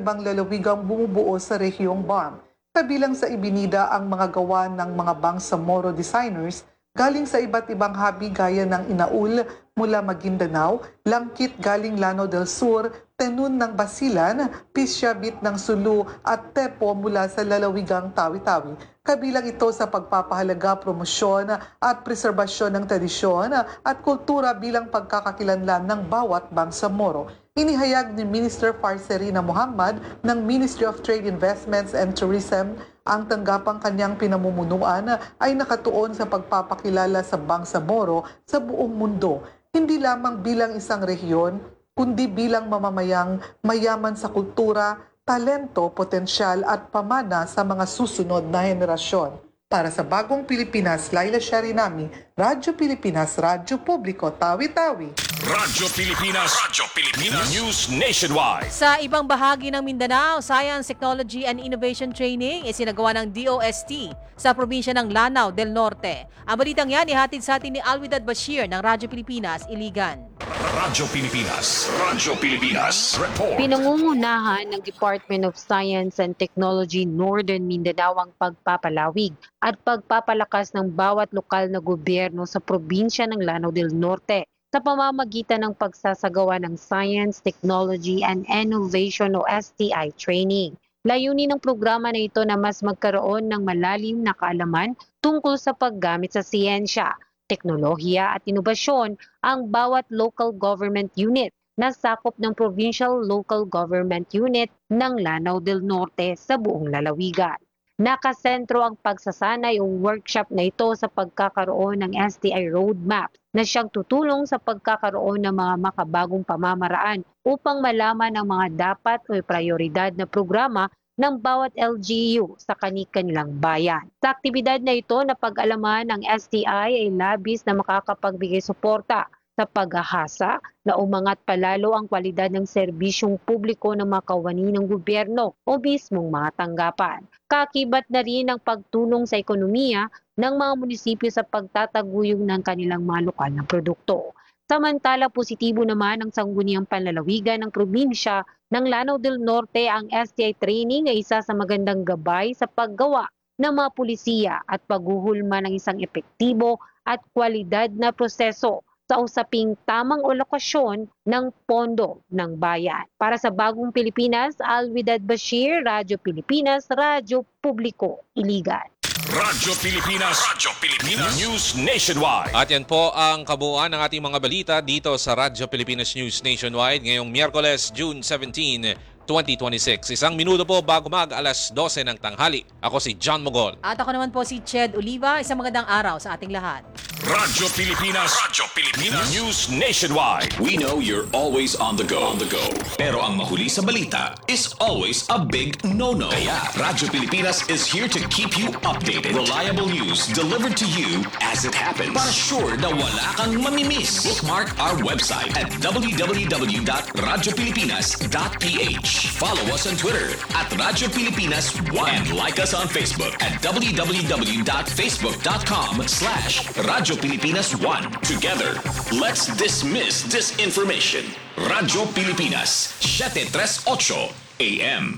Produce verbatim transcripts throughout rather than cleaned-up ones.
ibang lalawigang bumubuo sa rehiyong B A R M. Kabilang sa ibinida ang mga gawa ng mga Bangsamoro designers galing sa iba't ibang habi gaya ng Inaul mula Maguindanao, Langkit galing Lanao del Sur, Tenun ng Basilan, Pisyabit ng Sulu at Tepo mula sa lalawigang Tawi-Tawi. Kabilang ito sa pagpapahalaga, promosyon at preserbasyon ng tradisyon at kultura bilang pagkakakilanlan ng bawat Bangsamoro. Inihayag ni Minister Farcerina Muhammad ng Ministry of Trade, Investments and Tourism ang tanggapang kanyang pinamumunuan ay nakatuon sa pagpapakilala sa Bangsamoro sa buong mundo, hindi lamang bilang isang rehiyon, kundi bilang mamamayang mayaman sa kultura, talento, potensyal at pamana sa mga susunod na henerasyon. Para sa Bagong Pilipinas, Laila Sharinami, Radyo Pilipinas, Radyo Publiko, Tawi-Tawi. Radyo Pilipinas, Radyo Pilipinas News Nationwide. Sa ibang bahagi ng Mindanao, Science, Technology and Innovation Training isinagawa ng D O S T sa probinsya ng Lanao del Norte. Ang balitang yan ihatid sa atin ni Alwidad Bashir ng Radyo Pilipinas, Iligan. Radyo Pilipinas, Radyo Pilipinas Report. Pinangungunahan ng Department of Science and Technology Northern Mindanao ang pagpapalawig at pagpapalakas ng bawat lokal na gobyerno sa probinsya ng Lanao del Norte sa pamamagitan ng pagsasagawa ng Science, Technology and Innovation o S T I training. Layunin ng programa na ito na mas magkaroon ng malalim na kaalaman tungkol sa paggamit sa siyensya, teknolohiya at inobasyon ang bawat local government unit na sakop ng Provincial Local Government Unit ng Lanao del Norte sa buong lalawigan. Nakasentro ang pagsasanay o workshop na ito sa pagkakaroon ng S T I roadmap na siyang tutulong sa pagkakaroon ng mga makabagong pamamaraan upang malaman ang mga dapat o prioridad na programa ng bawat L G U sa kani-kanilang bayan. Sa aktibidad na ito na pag-alaman ng S T I ay labis na makakapagbigay suporta sa paghahasa na umangat palalo ang kwalidad ng serbisyong publiko ng mga kawani ng gobyerno o mismong mga tanggapan. Kakibat na rin ang pagtulong sa ekonomiya ng mga munisipyo sa pagtataguyod ng kanilang mga lokal na produkto. Samantala, positibo naman ang sangguniang panlalawigan ng probinsya ng Lanao del Norte. Ang S T I training ay isa sa magandang gabay sa paggawa ng mga pulisiya at paghuhulma ng isang epektibo at kwalidad na proseso sa usaping tamang alokasyon ng pondo ng bayan. Para sa Bagong Pilipinas, Alwidad Bashir, Radyo Pilipinas, Radyo Publiko, Iligan. Radyo Pilipinas, Radyo Pilipinas News Nationwide. At yan po ang kabuuan ng ating mga balita dito sa Radyo Pilipinas News Nationwide ngayong Miyerkules, June seventeenth, twenty twenty-six. Isang minuto po bago mag alas dose ng tanghali. Ako si John Mogol. At ako naman po si Ched Oliva. Isang magandang araw sa ating lahat. Radyo Pilipinas, Radyo Pilipinas News Nationwide. We know you're always on the go. On the go. Pero ang mahuli sa balita is always a big no-no. Kaya Radyo Pilipinas is here to keep you updated. Reliable news delivered to you as it happens. Para sure na wala kang mamimiss. Bookmark our website at w w w dot radyo pilipinas dot p h. Follow us on Twitter at Radyo Pilipinas one and like us on Facebook at w w w dot facebook dot com slash Radyo Pilipinas one. Together, let's dismiss disinformation. Radyo Pilipinas, seven thirty-eight A M.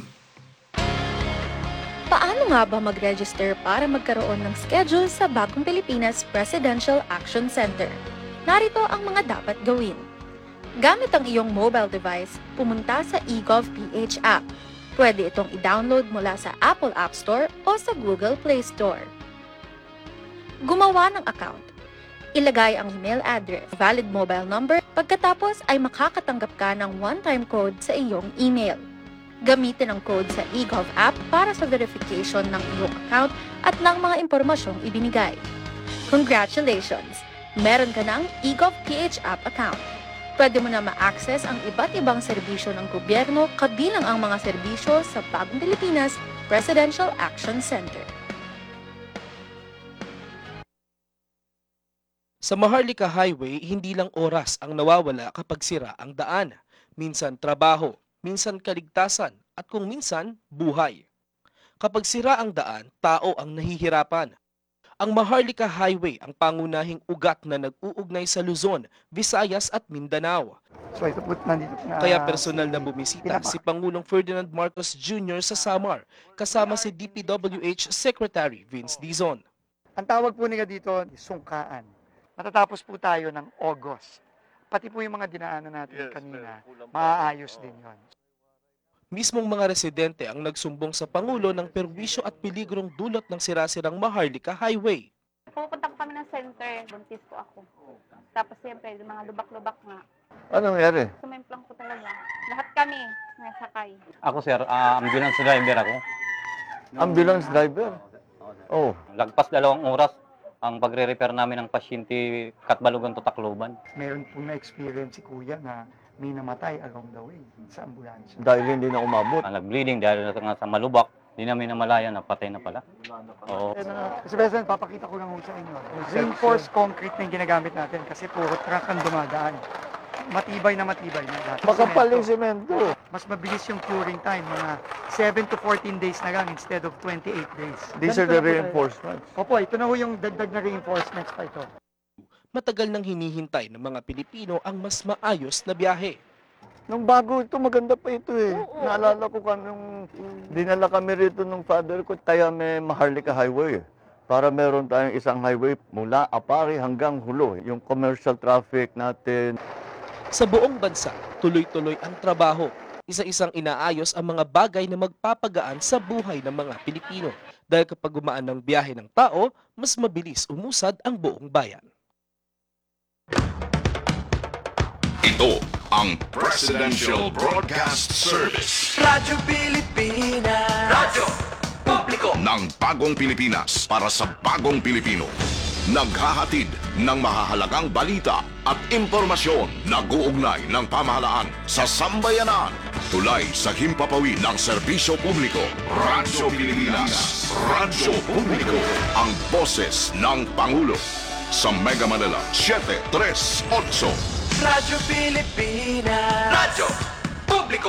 Paano nga ba mag-register para magkaroon ng schedule sa Bagong Pilipinas Presidential Action Center? Narito ang mga dapat gawin. Gamit ang iyong mobile device, pumunta sa eGovPH app. Pwede itong i-download mula sa Apple App Store o sa Google Play Store. Gumawa ng account. Ilagay ang email address, valid mobile number, pagkatapos ay makakatanggap ka ng one-time code sa iyong email. Gamitin ang code sa eGov app para sa verification ng iyong account at ng mga impormasyong ibinigay. Congratulations! Meron ka ng eGovPH app account. Pwede mo na ma-access ang iba't ibang serbisyo ng gobyerno kabilang ang mga serbisyo sa Bagong Pilipinas Presidential Action Center. Sa Maharlika Highway, hindi lang oras ang nawawala kapag sira ang daan. Minsan trabaho, minsan kaligtasan, at kung minsan buhay. Kapag sira ang daan, tao ang nahihirapan. Ang Maharlika Highway ang pangunahing ugat na nag-uugnay sa Luzon, Visayas at Mindanao. So ito po, nandito na Kaya personal si na bumisita Pinapa. si Pangulong Ferdinand Marcos Junior sa Samar, kasama si D P W H Secretary Vince Dizon. Ang tawag po nila dito, sungkaan. Matatapos po tayo ng August. Pati po yung mga dinaanan natin kanina, maaayos din yon. Mismong mga residente ang nagsumbong sa Pangulo ng perwisyo at peligrong dulot ng sirasirang Maharlika Highway. Pupunta po kami ng center, buntis po ako. Tapos siyempre, yung mga lubak-lubak nga. Ano nangyari? Sumemplang po talaga. Lahat kami, nasakay. Ako sir, ah, ambulance driver ako. Ambulance driver? Oh, Lagpas dalawang oras ang pagre-repair namin ng pasyente Katbalogan to Tacloban. Meron po na-experience si Kuya na may namatay along the way sa ambulansya. dahil hindi na umabot. Ang nag-bleeding dahil nga sa malubak, hindi namin namalaya na patay na pala. Oo. Kasi President, papakita ko lang ho sa inyo. Reinforced concrete na yung ginagamit natin kasi puro truck ang dumadaan. Matibay na matibay na lahat. Makapal yung Semento. semento. Mas mabilis yung curing time, mga seven to fourteen days na lang instead of twenty-eight days. These are the Ganito na po tayo. reinforcements. Opo, ito na ho yung dagdag na reinforcements pa ito. Matagal nang hinihintay ng mga Pilipino ang mas maayos na biyahe. Nung bago ito, maganda pa ito eh. Naalala ko kami nung dinala kami rito nung father ko, kaya may Maharlika Highway. Para meron tayong isang highway mula Apari hanggang Hulo. Yung commercial traffic natin. Sa buong bansa, tuloy-tuloy ang trabaho. Isa-isang inaayos ang mga bagay na magpapagaan sa buhay ng mga Pilipino. Dahil kapag gumaan ng biyahe ng tao, mas mabilis umusad ang buong bayan. Ito ang Presidential Broadcast Service. Radyo Pilipinas. Radyo Publiko. Ng bagong Pilipinas para sa bagong Pilipino. Naghahatid ng mahahalagang balita at impormasyon na guugnay ng pamahalaan sa sambayanan. Tulay sa himpapawid ng serbisyo publiko. Radyo Pilipinas. Radyo Publiko. Ang boses ng Pangulo. Sa Mega Manila, seven three eight. Radyo Pilipinas. Radyo Publiko.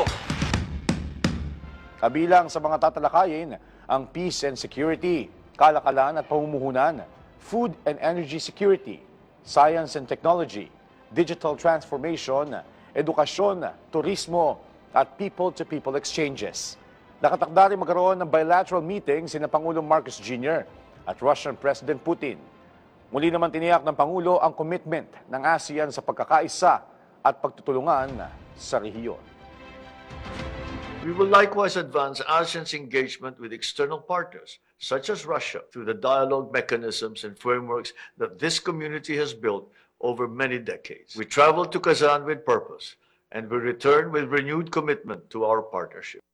Kabilang sa mga tatalakayin ang peace and security, kalakalan at pamumuhunan, food and energy security, science and technology, digital transformation, edukasyon, turismo, at people-to-people exchanges. Nakatakda rin magkaroon ng bilateral meeting sina Pangulong Marcos Junior at Russian President Putin. Muli naman tiniyak ng Pangulo ang commitment ng ASEAN sa pagkakaisa at pagtutulungan sa rehiyon. We will likewise advance ASEAN's engagement with external partners, such as Russia, through the dialogue mechanisms and frameworks that this community has built over many decades. We travel to Kazan with purpose, and we return with renewed commitment to our partnership.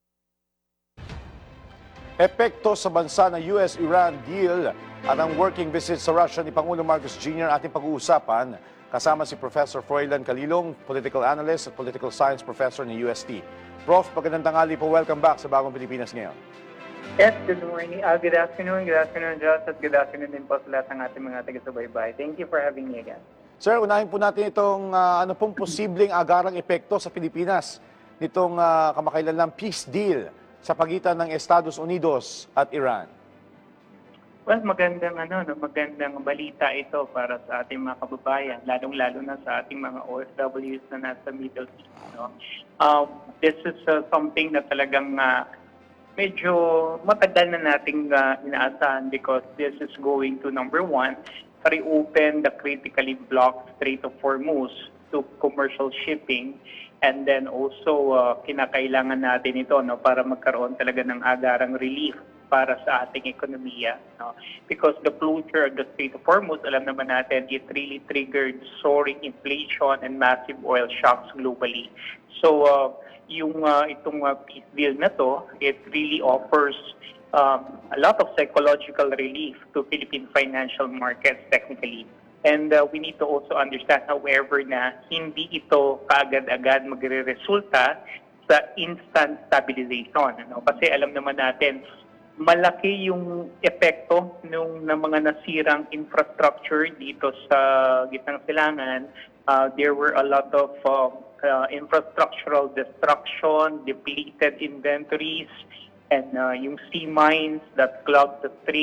Epekto sa bansa ng U S Iran deal at ang working visit sa Russia ni Pangulong Marcos Junior ating pag-uusapan kasama si Professor Froilan Calilong, political analyst at political science professor ng U S T. Prof, magandang tanghali po. Welcome back sa Bagong Pilipinas ngayon. Yes, good morning. Uh, good afternoon, good afternoon, Josh, at good afternoon din po sa lahat ng ating mga taga-subaybay. Thank you for having me again. Sir, unahin po natin itong uh, ano pong posibleng agarang epekto sa Pilipinas nitong uh, kamakailan ng peace deal sa pagitan ng Estados Unidos at Iran. Well, magandang ano, no, magandang balita ito para sa ating mga kababayan, lalong-lalo na sa ating mga O F Ws na nasa Middle East. No? Uh, this is uh, something na talagang uh, medyo matagal na nating uh, inaasahan because this is going to, number one, reopen the critically blocked Strait of Hormuz to commercial shipping. And then also, uh, kinakailangan natin ito no, para magkaroon talaga ng agarang relief para sa ating ekonomiya. No? Because the closure of the Strait of Hormuz, alam naman natin, it really triggered soaring inflation and massive oil shocks globally. So, uh, yung uh, itong uh, peace deal na to, it really offers um, a lot of psychological relief to Philippine financial markets technically. And uh, we need to also understand, however, na hindi ito kaagad-agad magre-resulta sa instant stabilization. Ano? Kasi alam naman natin, malaki yung epekto ng, ng mga nasirang infrastructure dito sa Gitnang Silangan. Uh, there were a lot of uh, uh, infrastructural destruction, depleted inventories, and uh, yung sea mines that clogged the strait.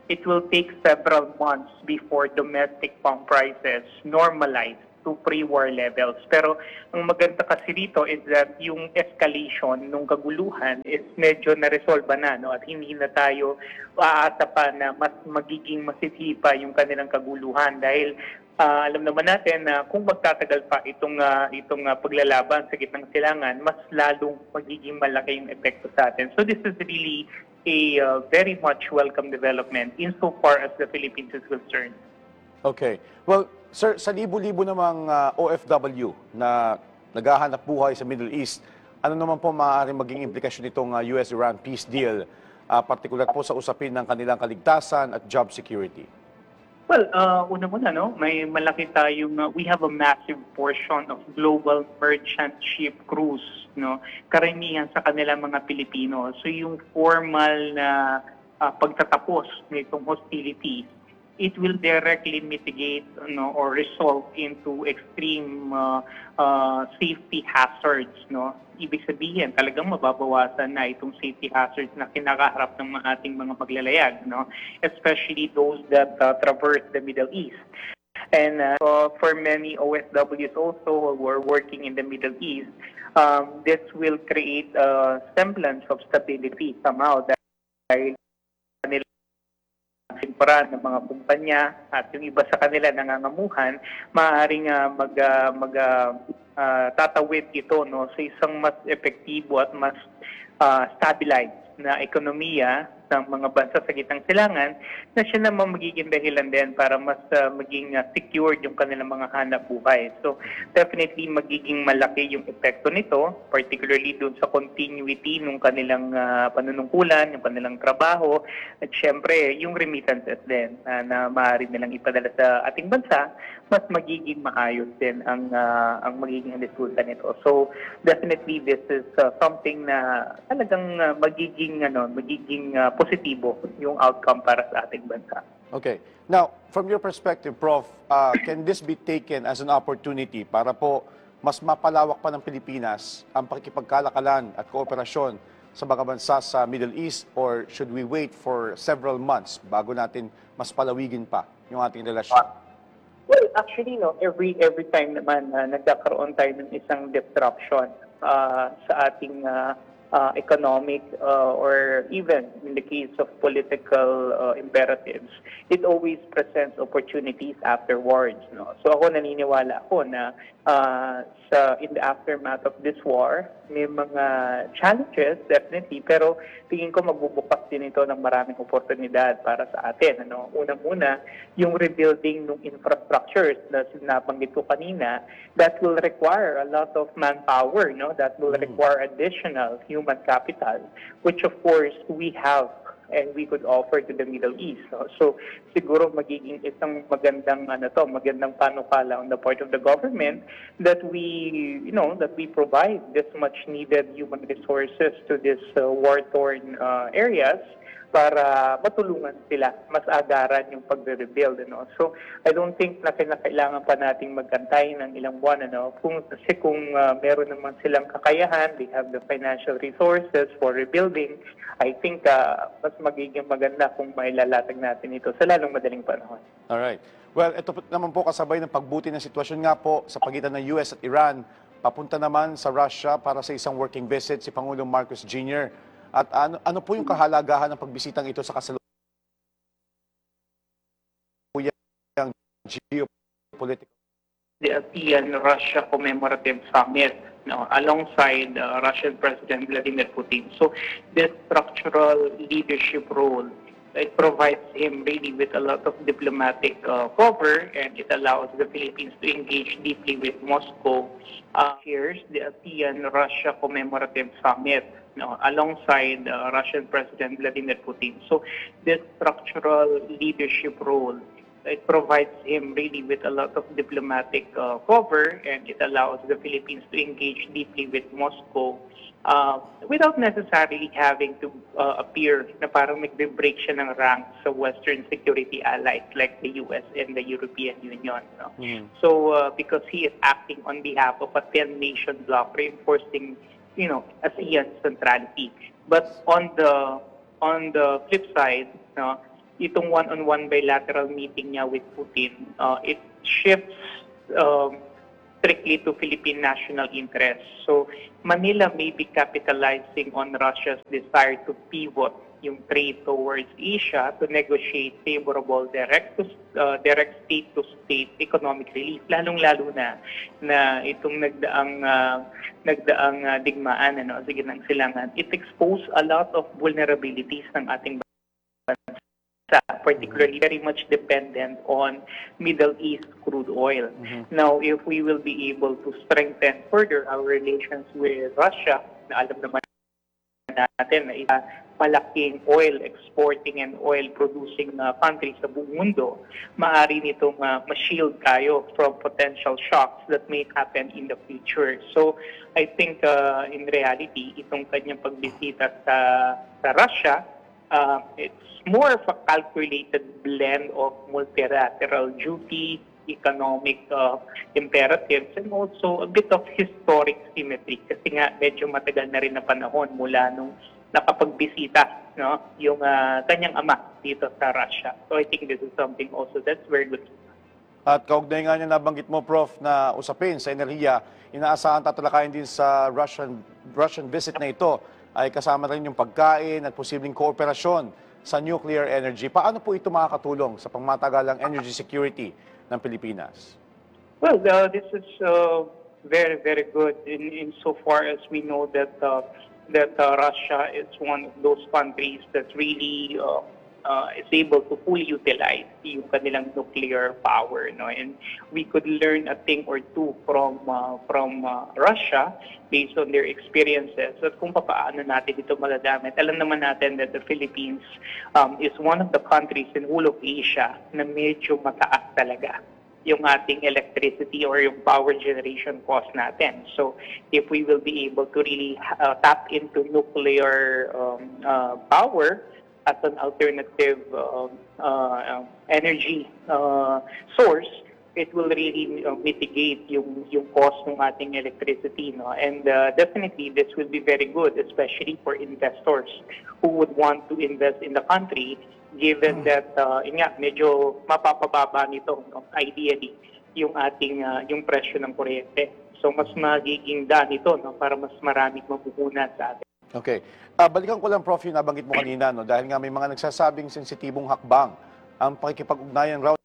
it will take several months before domestic pump prices normalize to pre-war levels. Pero ang maganda kasi dito is that yung escalation nung kaguluhan is medyo na-resolve na, no? At hindi na tayo aasa pa na mas magiging masisipa yung kanilang kaguluhan dahil uh, alam naman natin na kung magtatagal pa itong uh, itong uh, paglalaban sa gitnang silangan, mas lalong magiging malaki yung epekto sa atin. So this is really a uh, very much welcome development insofar as the Philippines is concerned. Okay. Well, sir, sa libo-libo namang uh, O F W na naghahanap buhay sa Middle East, ano naman po maaaring maging implikasyon nitong uh, U S Iran peace deal, uh, partikular po sa usapin ng kanilang kaligtasan at job security? Well, uh, una-una, no, may malaki tayong, uh, we have a massive portion of global merchant ship crews, no, karamihan sa kanilang mga Pilipino. So yung formal na uh, pagtatapos nitong hostilities, it will directly mitigate, no, or result into extreme uh, uh, safety hazards, no. Ibig sabihin, talagang mababawasan na itong safety hazards na kinakaharap ng mga ating mga maglalayag, no, especially those that uh, traverse the Middle East. And uh, so for many O F Ws also who are working in the Middle East, um, this will create a semblance of stability somehow dahil temporary ng mga kumpanya at yung iba sa kanila nangangamuhan, maaaring uh, mag, uh, mag uh, uh, tatawid ito, no, sa isang mas epektibo at mas uh, stabilized na ekonomiya ng mga bansa sa gitnang silangan na siya naman magiging dahilan din para mas uh, maging uh, secured yung kanilang mga hanap buhay. So definitely magiging malaki yung epekto nito, particularly dun sa continuity ng kanilang uh, panunungkulan, yung kanilang trabaho, at syempre yung remittances din uh, na maaari nilang ipadala sa ating bansa, mas magiging maayos din ang uh, ang magiging resulta nito. So definitely this is uh, something na talagang uh, magiging ano, magiging uh, positibo yung outcome para sa ating bansa. Okay. Now, from your perspective, Prof, uh, can this be taken as an opportunity para po mas mapalawak pa ng Pilipinas ang pakikipagkalakalan at kooperasyon sa mga bansa sa Middle East, or should we wait for several months bago natin mas palawigin pa yung ating relasyon? Well, actually, no, every every time naman uh, nagkakaroon tayo ng isang disruption uh, sa ating uh, Uh, economic uh, or even in the case of political uh, imperatives, it always presents opportunities afterwards. No? So ako naniniwala ako na uh, sa in the aftermath of this war, may mga challenges definitely, pero tingin ko magbubukas din ito ng maraming oportunidad para sa atin. Ano? Unang-una, yung rebuilding ng infrastructures na sinabanggit ko kanina, that will require a lot of manpower, no? That will require additional human capital, which of course we have and we could offer to the Middle East. No? So siguro magiging isang magandang ano to, magandang panukala on the part of the government that we, you know, that we provide this much needed human resources to these uh, war-torn uh, areas para matulungan sila, mas agaran yung pagre-rebuild. Ano? So, I don't think na kailangan pa nating magkantay ng ilang buwan. Ano? Kung, kasi kung uh, meron naman silang kakayahan, they have the financial resources for rebuilding, I think uh, mas magiging maganda kung mailalatag natin ito sa lalong madaling panahon. Alright. Well, ito naman po kasabay ng pagbuti ng sitwasyon nga po sa pagitan ng U S at Iran. Papunta naman sa Russia para sa isang working visit si Pangulong Marcos Junior At ano, ano po yung kahalagahan ng pagbisitang ito sa kasalukuyang geopolitical? The ASEAN-Russia Commemorative Summit, no, alongside uh, Russian President Vladimir Putin. So this structural leadership role, it provides him really with a lot of diplomatic uh, cover, and it allows the Philippines to engage deeply with Moscow. Uh, here's the ASEAN-Russia Commemorative Summit, no, alongside uh, Russian President Vladimir Putin. So this structural leadership role, it provides him really with a lot of diplomatic uh, cover, and it allows the Philippines to engage deeply with Moscow uh, without necessarily having to uh, appear na parang nagbe-break siya ng rank sa Western security allies like the U S and the European Union. No? Mm. So uh, because he is acting on behalf of a ten-nation bloc, reinforcing, you know, ASEAN centrality. But on the on the flip side, no, itong one-on-one bilateral meeting niya with Putin, uh, it shifts um, strictly to Philippine national interests. So Manila may be capitalizing on Russia's desire to pivot yung trade towards Asia to negotiate favorable direct to uh, direct state-to-state economic relief, lalong-lalo na na itong nagdaang uh, nagdaang uh, digmaan, ano, sige ng silangan. It exposed a lot of vulnerabilities ng ating bansa, particularly very much dependent on Middle East crude oil. Mm-hmm. Now, if we will be able to strengthen further our relations with Russia, na alam naman natin na isa malaking oil exporting and oil producing uh, country sa buong mundo, maaari nitong uh, ma-shield tayo from potential shocks that may happen in the future. So I think uh, in reality, itong kanyang pagbisita sa, sa Russia, uh, it's more of a calculated blend of multilateral duty, economic uh, imperatives, and also a bit of historic symmetry. Kasi nga, medyo matagal na rin na panahon mula nung nakapagbisita, no, yung uh, kanyang ama dito sa Russia. So I think this is something also that's very good. At kaugnay nga niya nabanggit mo, Prof, na usapin sa enerhiya, inaasahan tatalakayin din sa Russian, Russian visit na ito ay kasama rin yung pagkain at posibleng kooperasyon sa nuclear energy. Paano po ito makakatulong sa pangmatagalang energy security ng Pilipinas? Well, uh, this is uh, very, very good in, in so far as we know that uh, that uh, Russia is one of those countries that really uh, uh, is able to fully utilize yung kanilang nuclear power, no? And we could learn a thing or two from uh, from uh, Russia based on their experiences at kung paano natin ito magagamit. Alam naman natin that the Philippines um, is one of the countries in whole of Asia na medyo mataas talaga yung ating electricity or yung power generation cost natin. So if we will be able to really uh, tap into nuclear um, uh, power as an alternative uh, uh, energy uh, source, it will really uh, mitigate yung yung cost ng ating electricity, no? And uh, definitely this will be very good, especially for investors who would want to invest in the country, given that uh, yun nga, medyo mapapababa nito, no, ideally yung ating uh, yung presyo ng kuryente. So mas magiging daan ito, no, para mas maraming mapupunan sa atin. Okay. Uh, balikan ko lang, Prof, yung nabanggit mo kanina, no? Dahil nga may mga nagsasabing sensitibong hakbang ang pakikipag-ugnayan raw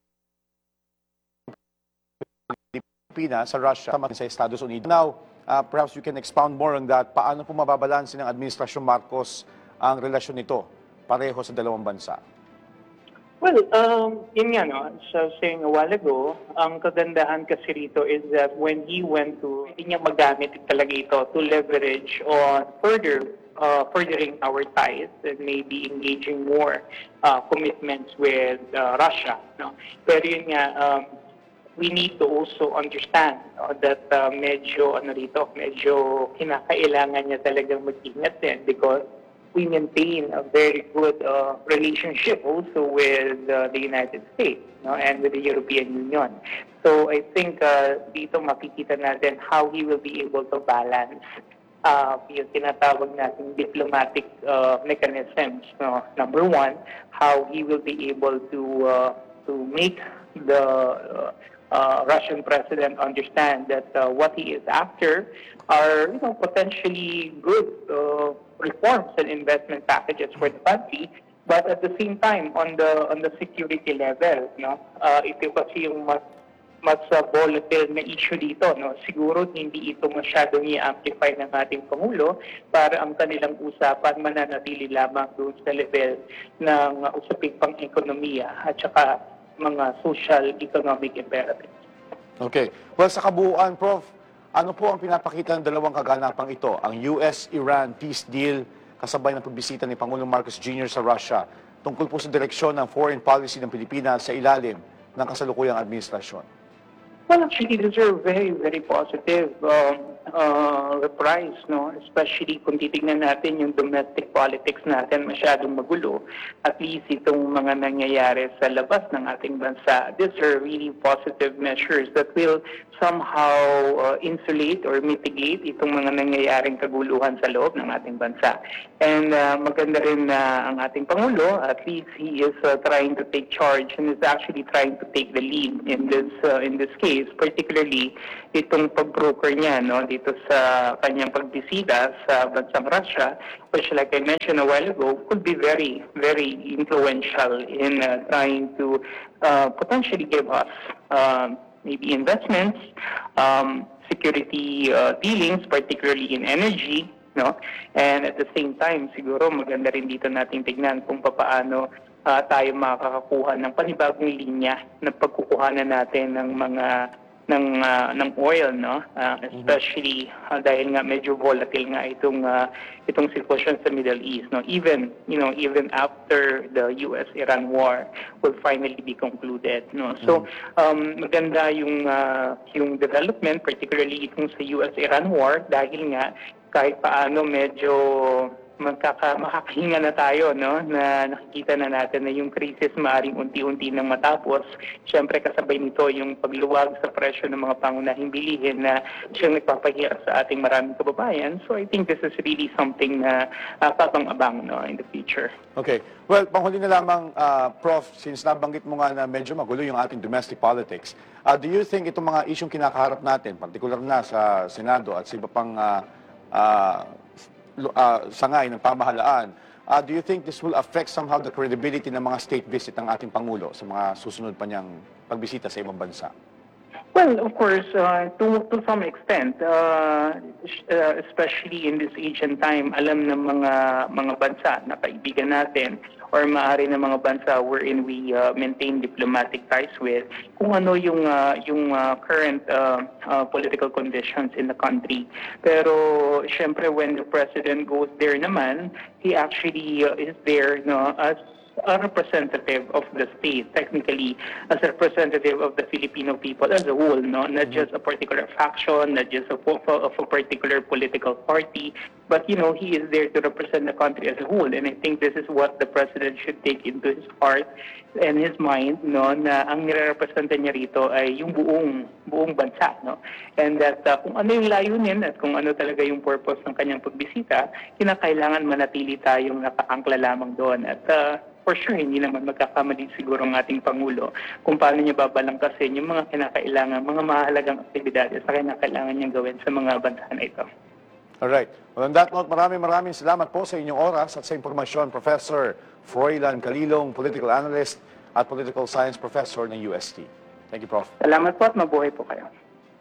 Pilipinas sa Russia sa Estados Unidos. Now, uh, perhaps you can expound more on that. Paano po mababalansin ng Administrasyon Marcos ang relasyon nito pareho sa dalawang bansa? Well, um, yun nga, no, so saying a while ago, ang kagandahan kasi rito is that when he went to, hindi niya magamit talaga ito to leverage on further, uh, furthering our ties and maybe engaging more uh, commitments with uh, Russia. No? Pero yun nga, um, we need to also understand uh, that uh, medyo, ano rito, medyo kinakailangan niya talagang mag-ingat din because we maintain a very good uh, relationship also with uh, the United States, no, and with the European Union. So I think uh, dito makikita natin how he will be able to balance uh, yung tinatawag nating diplomatic uh, mechanisms. No? Number one, how he will be able to uh, to make the uh, uh, Russian president understand that uh, what he is after are, you know, potentially good uh, reforms and investment packages for the country, but at the same time on the on the security level, no, uh, ito kasi yung mas mas uh, volatile na issue dito, no. Siguro hindi ito masyadong i-amplify ng ating Pangulo para ang kanilang usapan mananatili lamang doon sa level ng uh, usaping pang-ekonomiya at saka mga social economic imperatives. Okay. Well, sa kabuuan, Prof, ano po ang pinapakita ng dalawang kaganapang ito? Ang U S Iran peace deal kasabay ng pagbisita ni Pangulong Marcos Junior sa Russia tungkol po sa direksyon ng foreign policy ng Pilipinas sa ilalim ng kasalukuyang administrasyon. Well, actually, these are very, very positive. Um, uh, reprise, no? Especially kung titignan natin yung domestic politics natin masyadong magulo. At least itong mga nangyayari sa labas ng ating bansa, these are really positive measures that will somehow uh, insulate or mitigate itong mga nangyayaring kaguluhan sa loob ng ating bansa. And uh, maganda rin na ang ating Pangulo, at least he is uh, trying to take charge and is actually trying to take the lead in this uh, in this case, particularly itong pag-broker niya, no, dito sa kanyang pagbisita sa bansang Russia, which like I mentioned a while ago, could be very, very influential in uh, trying to uh, potentially give us uh, maybe investments, um, security uh, dealings, particularly in energy, no? And at the same time, siguro maganda rin dito nating tignan kung paano uh, tayo makakakuha ng panibagong linya na pagkukuhanan natin ng mga ng uh, ng oil, no, uh, especially uh, dahil nga medyo volatile nga itong uh, itong sitwasyon sa Middle East, no, even you know even after the U S Iran war will finally be concluded, no. So um, maganda yung uh, yung development, particularly itong sa U S Iran war, dahil nga kahit paano medyo magkaka makakahinga na tayo, no, na nakikita na natin na yung crisis maaring unti-unti nang matapos. Siyempre kasabay nito yung pagluwag sa presyo ng mga pangunahing bilihin na siyang nagpapahirap sa ating maraming kababayan. So I think this is really something na uh, papang-abang, no, in the future. Okay. Well, panghuli na lamang, uh, Prof, since nabanggit mo nga na medyo magulo yung ating domestic politics, uh, do you think itong mga isyong kinakaharap natin, particular na sa Senado at sa iba pang uh, uh, Uh, sangay ng pamahalaan, uh, do you think this will affect somehow the credibility ng mga state visit ng ating Pangulo sa mga susunod pa niyang pagbisita sa ibang bansa? Well, of course, uh, to to some extent, uh, uh, especially in this ancient time, alam ng mga mga bansa na kaibigan natin or maaari ng mga bansa wherein we uh, maintain diplomatic ties with, kung ano yung uh, yung uh, current uh, uh, political conditions in the country. Pero syempre when the president goes there naman, he actually uh, is there, no, as a representative of the state, technically as a representative of the Filipino people as a whole, no, not just a particular faction, not just a, of a particular political party, but you know, he is there to represent the country as a whole. And I think this is what the president should take into his heart and his mind, no, na ang nire-representa niya rito ay yung buong buong bansa, no, and that uh, kung ano yung layunin at kung ano talaga yung purpose ng kanyang pagbisita, kinakailangan manatili tayong nakaangkla lamang doon. At uh, for sure, hindi naman magkakamali siguro ang ating Pangulo kung paano niya babalangkasin yung mga kinakailangan, mga mahalagang aktibidades na kinakailangan niyang gawin sa mga bansa na ito. Alright. Well, on that note, maraming maraming salamat po sa inyong oras at sa impormasyon, Professor Froilan Calilong, Political Analyst at Political Science Professor ng U S T. Thank you, Prof. Salamat po at mabuhay po kayo.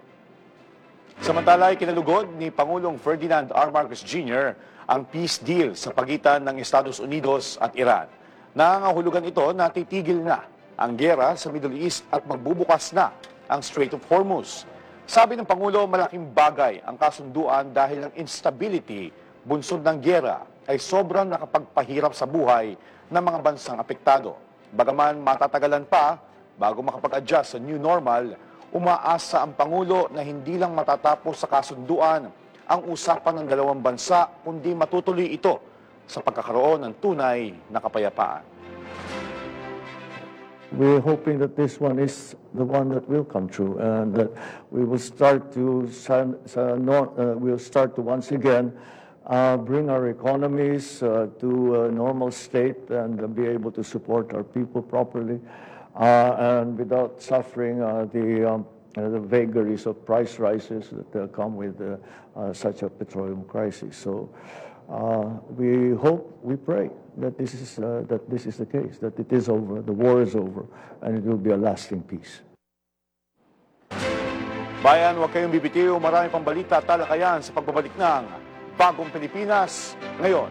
Samantala ay kinalugod ni Pangulong Ferdinand R. Marcos Junior ang peace deal sa pagitan ng Estados Unidos at Iran. Nangangahulugan ito na titigil na ang giyera sa Middle East at magbubukas na ang Strait of Hormuz. Sabi ng Pangulo, malaking bagay ang kasunduan dahil ang instability, bunsod ng giyera, ay sobrang nakapagpahirap sa buhay ng mga bansang apektado. Bagaman matatagalan pa bago makapag-adjust sa new normal, umaasa ang Pangulo na hindi lang matatapos sa kasunduan ang usapan ng dalawang bansa, kundi matutuloy ito sa pagkakaroon ng tunay na kapayapaan. We're hoping that this one is the one that will come true, and that we will start to uh, we'll start to once again uh, bring our economies uh, to a normal state and uh, be able to support our people properly, uh, and without suffering uh, the um, uh, the vagaries of price rises that uh, come with uh, uh, such a petroleum crisis. So. Uh, we hope, we pray that this is uh, that this is the case, that it is over, the war is over, and it will be a lasting peace. Bayan, huwag kayong bibitiw. Marami pang balita at talakayan sa pagbabalik ng Bagong Pilipinas ngayon.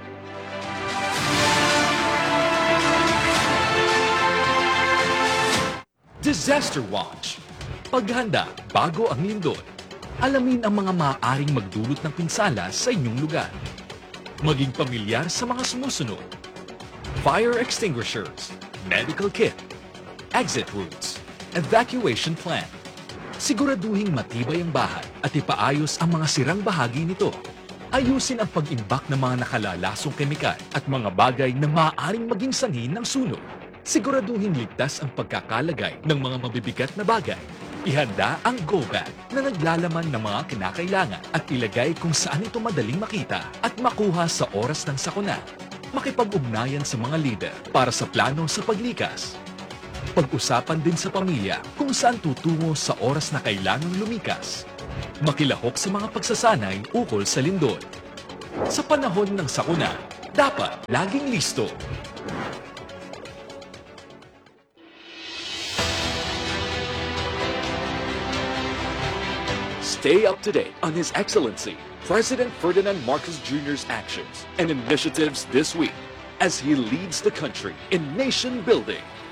Disaster Watch. Paghanda bago ang lindol. Alamin ang mga maaaring magdulot ng pinsala sa inyong lugar. Maging pamilyar sa mga sumusunod. Fire extinguishers, medical kit, exit routes, evacuation plan, Siguraduhing matibay ang bahay at ipaayos ang mga sirang bahagi nito. Ayusin ang pag-imbak ng mga nakalalasong kemikal at mga bagay na maaaring maging sanhi ng sunog. Siguraduhin ligtas ang pagkakalagay ng mga mabibigat na bagay. Ihanda ang go bag na naglalaman ng mga kinakailangan at ilagay kung saan ito madaling makita at makuha sa oras ng sakuna. Makipag-ugnayan sa mga leader para sa plano sa paglikas. Pag-usapan din sa pamilya kung saan tutungo sa oras na kailangang lumikas. Makilahok sa mga pagsasanay ukol sa lindol. Sa panahon ng sakuna, dapat laging listo. Stay up to date on His Excellency, President Ferdinand Marcos Junior's actions and initiatives this week as he leads the country in nation building.